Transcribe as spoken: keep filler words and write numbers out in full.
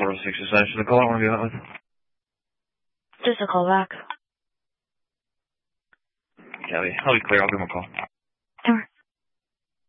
four oh six is that the call I want to be out with? Just a call back. Yeah, I'll be clear. I'll give him a call.